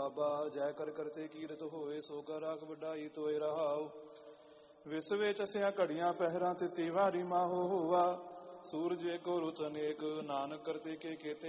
ਬਾਬਾ। ਜੈ ਕਰ ਕਰਤੇ ਕੀਰਤ ਹੋਏ, ਸੋ ਕਰ ਰਾਖ ਵਡਾਈ ਤੋਏ ਰਹਾਉ। ਵਿਸਵੇ ਚਸਿਆ ਘੜੀਆਂ ਪਹਿਰਾਂ, ਤਿਤੀ ਵਾਰੀ ਮਾਹੋ ਹੋਆ। ਸੂਰਜ ਏਕੋ ਰੁਤ ਅਨੇਕ, ਨਾਨਕ ਕਰਤੇ ਕੇ ਕੇਤੇ